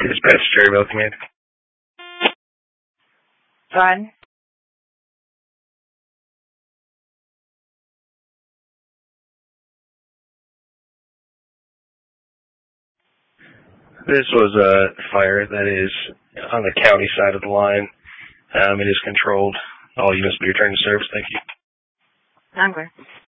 Dispatch Cherryville Command. Go ahead. This was a fire that is on the county side of the line. It is controlled. All units will be returned to service. Thank you. I'm good.